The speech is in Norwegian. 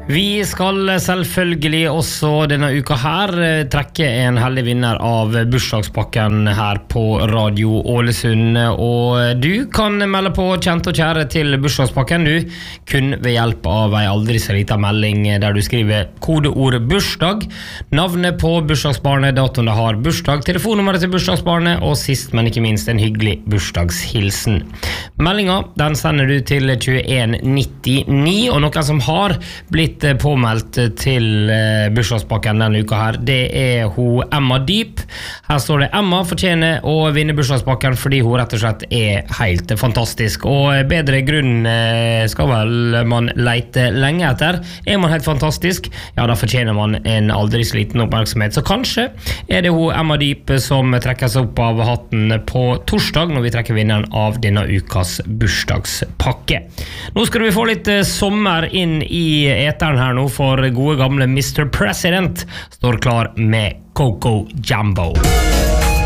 Vi skal selvfølgelig også denne uka her trekke en heldig vinner av bursdagspakken her på Radio Ålesund, og du kan melde på kjent og kjære til bursdagspakken du, kun ved hjelp av en aldri så liten melding der du skriver kodeord bursdag, navnet på bursdagsbarnet, datoen det har bursdag, telefonnummeret til bursdagsbarnet og sist, men ikke minst en hyggelig bursdagshilsen. Meldingen, den sender du til 2199, og noen som har blitt påmeldt til bursdagspakken denne uka her, det hun Emma Deep. Her står det Emma fortjener å vinne bursdagspakken fordi hun rett og slett helt fantastisk, og bedre grunn skal vel man leite lenge etter. Man helt fantastisk, ja da fortjener man en aldri så liten oppmerksomhet, så kanskje det hun Emma Deep som trekkes opp av hatten på torsdag når vi trekker vinneren av denne ukas bursdagspakke. Nå skal vi få litt sommer inn i eteren her nå, for gode gamle Mr. President står klar med Coco Jumbo.